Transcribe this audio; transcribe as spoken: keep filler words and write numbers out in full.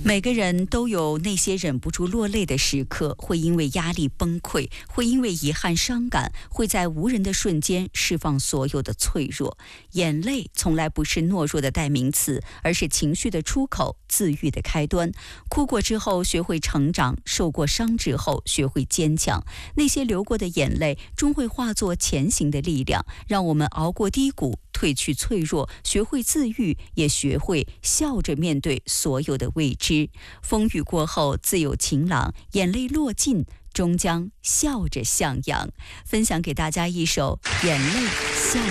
每个人都有那些忍不住落泪的时刻，会因为压力崩溃，会因为遗憾伤感，会在无人的瞬间释放所有的脆弱。眼泪从来不是懦弱的代名词，而是情绪的出口，自愈的开端。哭过之后学会成长，受过伤之后学会坚强。那些流过的眼泪终会化作前行的力量，让我们熬过低谷，褪去脆弱，学会自愈，也学会笑着面对所有的未知。风雨过后自有晴朗，眼泪落尽终将笑着向阳。分享给大家一首《眼泪笑